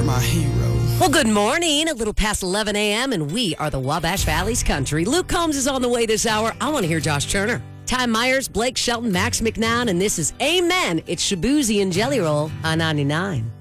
my hero. Well, good morning. A little past 11 a.m., and we are the Wabash Valley's country. Luke Combs is on the way this hour. I want to hear Josh Turner. Ty Myers, Blake Shelton, Max McNown, and this is Amen. It's Shabuzi and Jelly Roll on 99.